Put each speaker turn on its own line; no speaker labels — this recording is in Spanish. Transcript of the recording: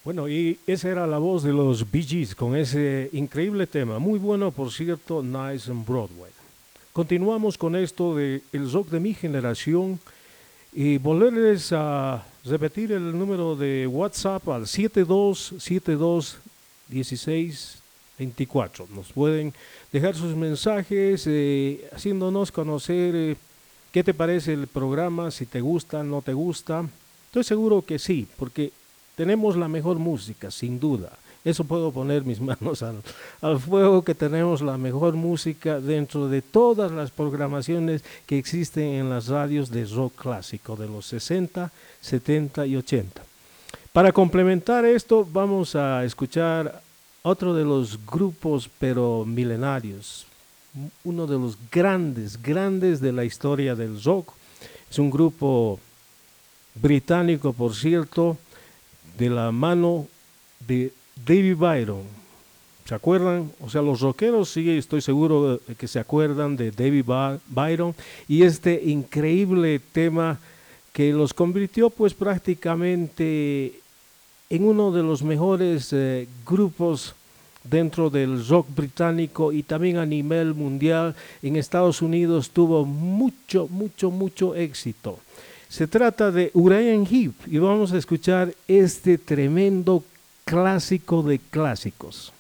Bueno, y esa era la voz de los Bee Gees con ese increíble tema, muy bueno por cierto, Nice on Broadway. Continuamos con esto de el rock de mi generación y volverles a repetir el número de WhatsApp al 72721624. Nos pueden dejar sus mensajes haciéndonos conocer qué te parece el programa, si te gusta, no te gusta. Estoy seguro que sí, porque tenemos la mejor música, sin duda. Eso puedo poner mis manos al fuego, que tenemos la mejor música dentro de todas las programaciones que existen en las radios de rock clásico de los 60, 70 y 80. Para complementar esto, vamos a escuchar otro de los grupos, pero milenarios, uno de los grandes, grandes de la historia del rock. Es un grupo británico, por cierto, de la mano de David Byron. ¿Se acuerdan? O sea, los rockeros sí, estoy seguro de que se acuerdan de David Byron y este increíble tema que los convirtió pues prácticamente en uno de los mejores grupos dentro del rock británico y también a nivel mundial. En Estados Unidos tuvo mucho, mucho, mucho éxito. Se trata de Uriah Heep y vamos a escuchar este tremendo clásico de clásicos.